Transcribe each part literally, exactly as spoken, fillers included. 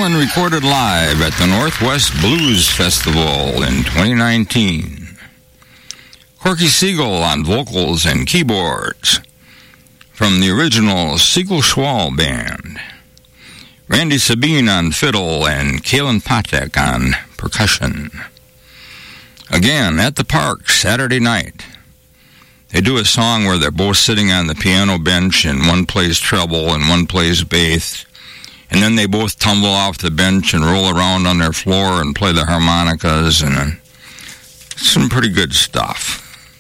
and recorded live at the Northwest Blues Festival in twenty nineteen. Corky Siegel on vocals and keyboards from the original Siegel Schwall Band. Randy Sabine on fiddle and Kalen Patek on percussion. Again, at the Park, Saturday night. They do a song where they're both sitting on the piano bench and one plays treble and one plays bass. And then they both tumble off the bench and roll around on their floor and play the harmonicas, and uh, some pretty good stuff.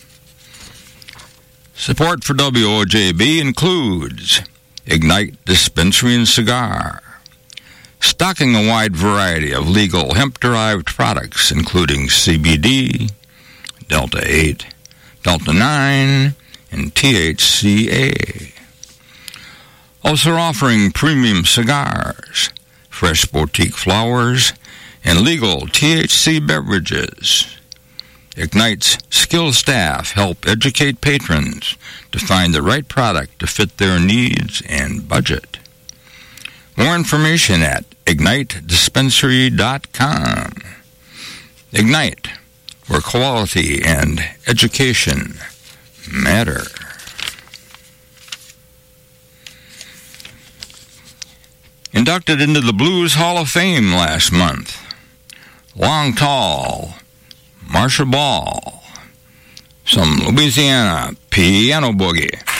Support for W O J B includes Ignite Dispensary and Cigar, stocking a wide variety of legal hemp-derived products, including C B D, Delta eight, Delta nine, and T H C A. Also offering premium cigars, fresh boutique flowers, and legal T H C beverages. Ignite's skilled staff help educate patrons to find the right product to fit their needs and budget. More information at ignite dispensary dot com. Ignite, where quality and education matter. Inducted into the Blues Hall of Fame last month, Long Tall, Marcia Ball, some Louisiana piano boogie.